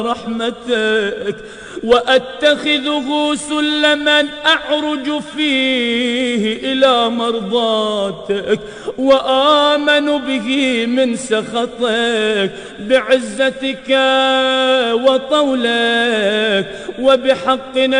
رحمتك، وأتخذه سلما أعرج فيه إلى مرضاتك، وآمن به من سخطك، بعزتك وطولك وبحق